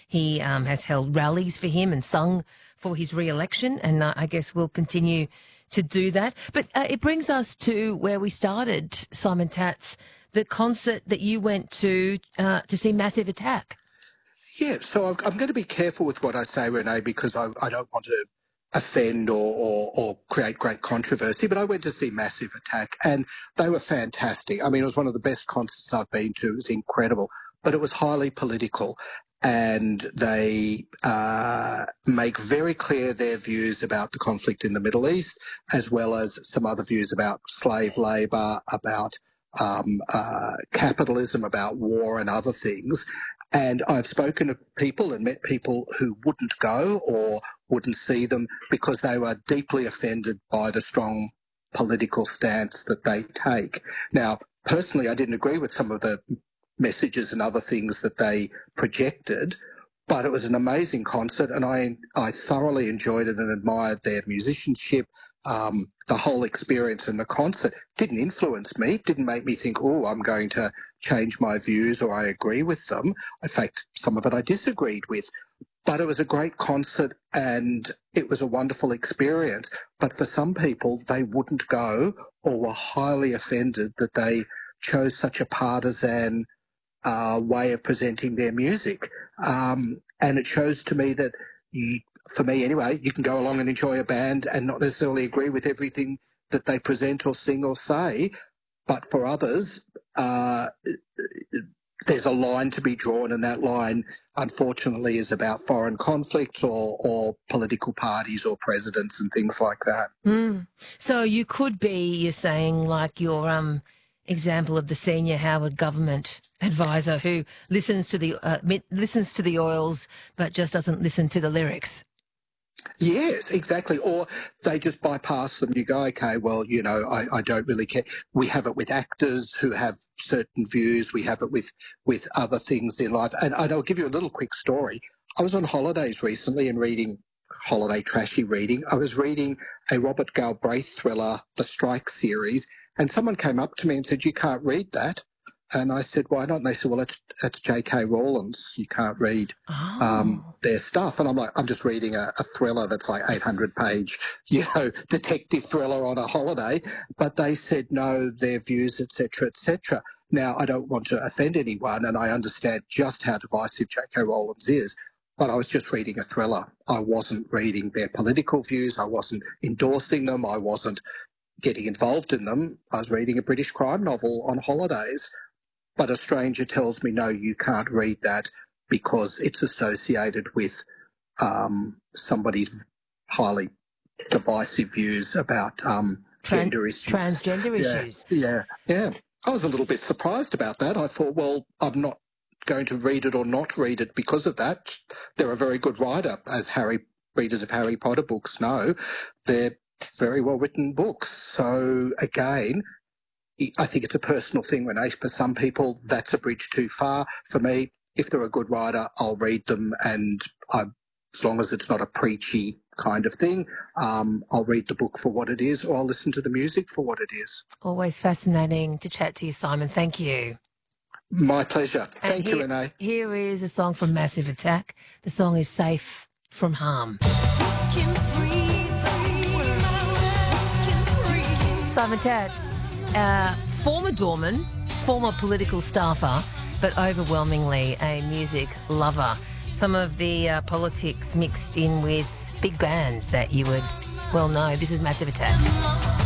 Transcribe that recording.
He has held rallies for him and sung for his re-election, and I guess we'll continue to do that. But it brings us to where we started, Simon Tatz, the concert that you went to see Massive Attack. Yeah, so I'm going to be careful with what I say, Renee, because I don't want to offend or create great controversy, but I went to see Massive Attack and they were fantastic. I mean, it was one of the best concerts I've been to. It was incredible, but it was highly political, and they make very clear their views about the conflict in the Middle East, as well as some other views about slave labour, about capitalism, about war and other things. And I've spoken to people and met people who wouldn't go or wouldn't see them because they were deeply offended by the strong political stance that they take. Now, personally, I didn't agree with some of the messages and other things that they projected, but it was an amazing concert and I thoroughly enjoyed it and admired their musicianship. The whole experience in the concert didn't influence me, didn't make me think, oh, I'm going to change my views or I agree with them. In fact, some of it I disagreed with. But it was a great concert and it was a wonderful experience. But for some people, they wouldn't go or were highly offended that they chose such a partisan way of presenting their music. And it shows to me that for me anyway, you can go along and enjoy a band and not necessarily agree with everything that they present or sing or say. But for others, there's a line to be drawn, and that line, unfortunately, is about foreign conflicts or political parties or presidents and things like that. So you could be, you're saying, like your example of the senior Howard government advisor who listens to the oils but just doesn't listen to the lyrics. Yes, exactly. Or they just bypass them. You go, okay, well, you know, I don't really care. We have it with actors who have certain views. We have it with other things in life. And I'll give you a little quick story. I was on holidays recently and reading holiday trashy reading. I was reading a Robert Galbraith thriller, The Strike series, and someone came up to me and said, you can't read that. And I said, why not? And they said, well, it's J.K. Rowling's. You can't read their stuff. And I'm like, I'm just reading a thriller that's like 800-page, detective thriller on a holiday. But they said, no, their views, et cetera, et cetera. Now, I don't want to offend anyone, and I understand just how divisive J.K. Rowling's is. But I was just reading a thriller. I wasn't reading their political views. I wasn't endorsing them. I wasn't getting involved in them. I was reading a British crime novel on holidays. But a stranger tells me, no, you can't read that because it's associated with somebody's highly divisive views about gender issues. Transgender issues. Yeah. I was a little bit surprised about that. I thought, well, I'm not going to read it or not read it because of that. They're a very good writer, as readers of Harry Potter books know. They're very well-written books. So, again, I think it's a personal thing, Renee. For some people, that's a bridge too far. For me, if they're a good writer, I'll read them, and as long as it's not a preachy kind of thing, I'll read the book for what it is, or I'll listen to the music for what it is. Always fascinating to chat to you, Simon. Thank you. My pleasure. Thank you, Renee. Here is a song from Massive Attack. The song is Safe from Harm. Simon Tatz. Former doorman, former political staffer, but overwhelmingly a music lover. Some of the politics mixed in with big bands that you would well know. This is Massive Attack.